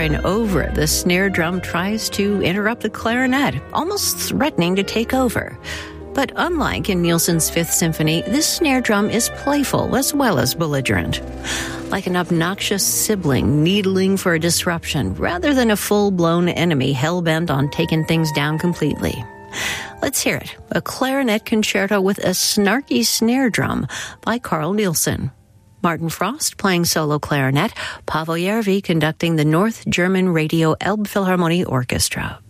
and over, the snare drum tries to interrupt the clarinet, almost threatening to take over. But unlike in Nielsen's Fifth Symphony, this snare drum is playful as well as belligerent. Like an obnoxious sibling needling for a disruption, rather than a full-blown enemy hell-bent on taking things down completely. Let's hear it, a clarinet concerto with a snarky snare drum by Carl Nielsen. Martin Frost playing solo clarinet, Paavo Järvi conducting the North German Radio Elbphilharmonie Orchestra.